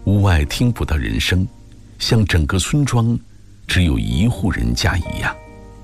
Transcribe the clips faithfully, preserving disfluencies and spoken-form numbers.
屋外听不到人声，像整个村庄只有一户人家一样。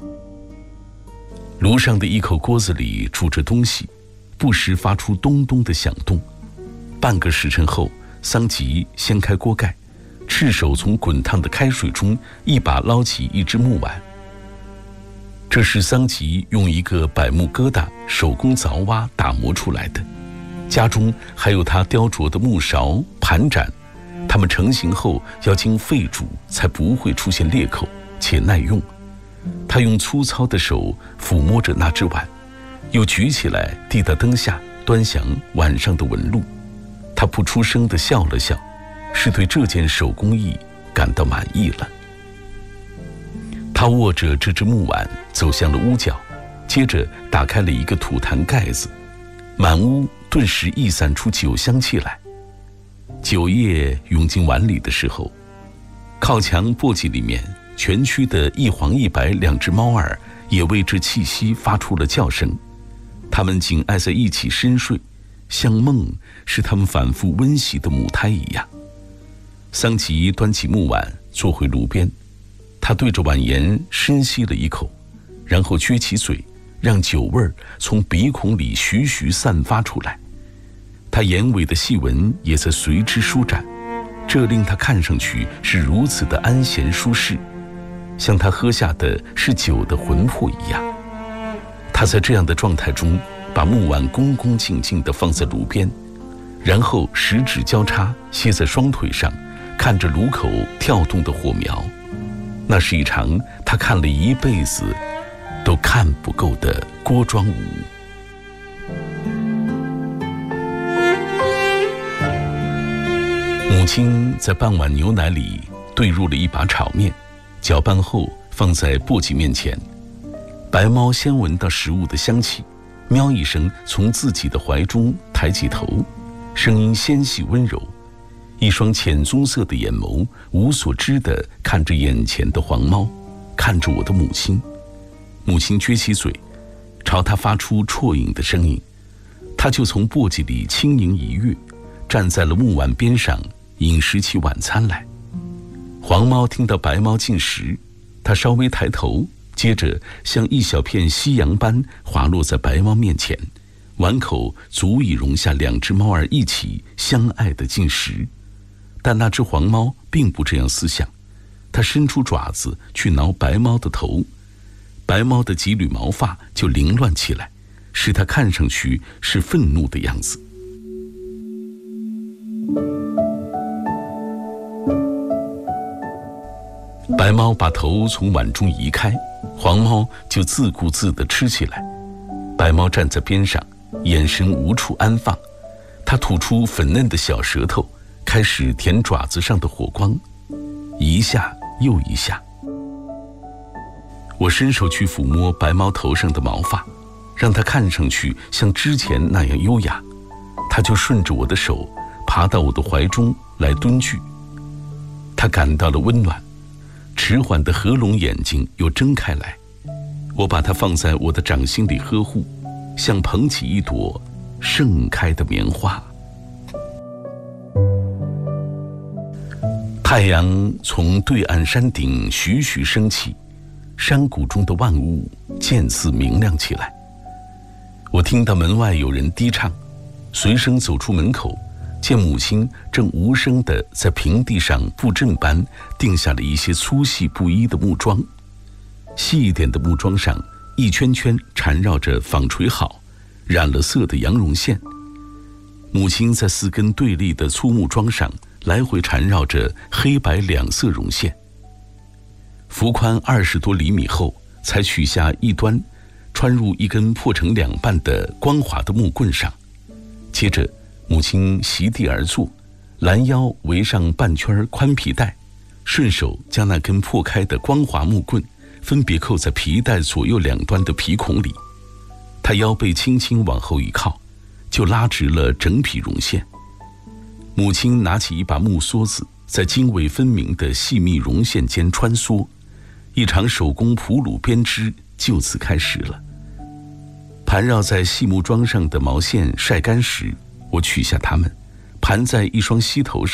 炉上的一口锅子里煮着东西，不时发出咚咚的响动。半个时辰后，桑吉掀开锅盖，赤手从滚烫的开水中一把捞起一只木碗。这是桑吉用一个柏木疙瘩手工凿挖打磨出来的，家中还有他雕琢的木勺、盘盏，它们成型后要经沸煮，才不会出现裂口，且耐用。他用粗糙的手抚摸着那只碗，又举起来递到灯下，端详碗上的纹路。他不出声地笑了笑，是对这件手工艺感到满意了。他握着这只木碗走向了屋角，接着打开了一个土坛盖子，满屋顿时溢散出酒香气来。酒液涌进碗里的时候，靠墙簸箕里面蜷曲的一黄一白两只猫儿也为这气息发出了叫声。它们紧挨在一起深睡，像梦是它们反复温习的母胎一样。桑吉端起木碗坐回炉边，他对着碗沿深吸了一口，然后撅起嘴，让酒味儿从鼻孔里徐徐散发出来。他眼尾的细纹也在随之舒展，这令他看上去是如此的安闲舒适，像他喝下的是酒的魂魄一样。他在这样的状态中把木碗恭恭敬敬地放在炉边，然后十指交叉歇在双腿上，看着炉口跳动的火苗。那是一场他看了一辈子都看不够的锅庄舞。母亲在半碗牛奶里兑入了一把炒面，搅拌后放在簸箕面前。白猫先闻到食物的香气，喵一声从自己的怀中抬起头，声音纤细温柔，一双浅棕色的眼眸无所知地看着眼前的黄猫，看着我的母亲。母亲撅起嘴，朝他发出啜饮的声音，他就从簸箕里轻盈一跃，站在了木碗边上饮食起晚餐来。黄猫听到白猫进食，它稍微抬头，接着像一小片夕阳般滑落在白猫面前，碗口足以容下两只猫儿一起相爱地进食。但那只黄猫并不这样思想，它伸出爪子去挠白猫的头，白猫的几缕毛发就凌乱起来，使它看上去是愤怒的样子。白猫把头从碗中移开，黄猫就自顾自地吃起来。白猫站在边上，眼神无处安放，它吐出粉嫩的小舌头，开始舔爪子上的火光，一下又一下。我伸手去抚摸白猫头上的毛发，让它看上去像之前那样优雅，它就顺着我的手爬到我的怀中来蹲踞。它感到了温暖，迟缓的合拢眼睛又睁开来，我把它放在我的掌心里呵护，像捧起一朵盛开的棉花。太阳从对岸山顶徐徐升起，山谷中的万物渐次明亮起来。我听到门外有人低唱，随声走出门口，见母亲正无声地在平地上布阵般钉下了一些粗细不一的木桩，细一点的木桩上一圈圈缠绕着纺锤好染了色的羊绒线。母亲在四根对立的粗木桩上来回缠绕着黑白两色绒线，幅宽二十多厘米后，才取下一端，穿入一根破成两半的光滑的木棍上。接着母亲席地而坐，拦腰围上半圈宽皮带，顺手将那根破开的光滑木棍分别扣在皮带左右两端的皮孔里。她腰背轻轻往后一靠，就拉直了整匹绒线。母亲拿起一把木梭子，在经纬分明的细密绒线间穿梭，一场手工蒲鲁编织就此开始了。盘绕在细木桩上的毛线晒干时，我取下它们，盘在一双膝头上。